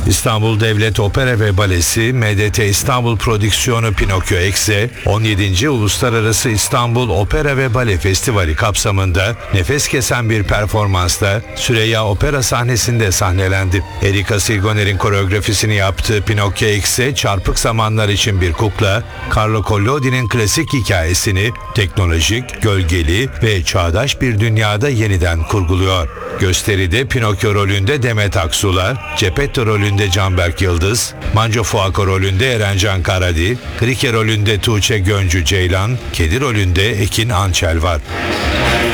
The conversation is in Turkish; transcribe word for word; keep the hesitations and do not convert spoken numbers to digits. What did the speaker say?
İstanbul Devlet Opera ve Balesi, M D T İstanbul Prodüksiyonu Pinokyo Exe, on yedinci Uluslararası İstanbul Opera ve Bale Festivali kapsamında nefes kesen bir performansla Süreyya Opera sahnesinde sahnelendi. Erika Silgoner'in koreografisini yaptığı Pinokyo Exe, çarpık zamanlar için bir kukla, Carlo Collodi'nin klasik hikayesini teknolojik, gölgeli ve çağdaş bir dünyada yeniden kurguluyor. Gösteride Pinokyo rolünde Demet Aksula, Geppetto rolünde Canberk Yıldız, Manco Fuaco rolünde Erencan Karadi, Krike rolünde Tuğçe Göncü Ceylan, Kedi rolünde Ekin Ançel var.